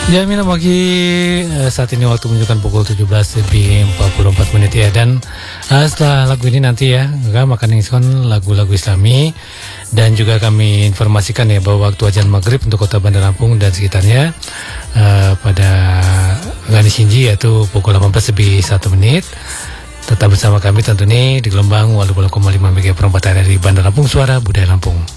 Ya, Mina pagi saat ini waktu menunjukkan pukul 17:44 ya. Dan setelah lagu ini nanti ya, akan ngison lagu-lagu Islami. Dan juga kami informasikan ya bahwa waktu azan maghrib untuk kota Bandar Lampung dan sekitarnya pada Gani Shinji yaitu pukul 18:01. Tetap bersama kami tentunya di gelombang 88,5 MHz perempatan dari Bandar Lampung, Suara Budaya Lampung.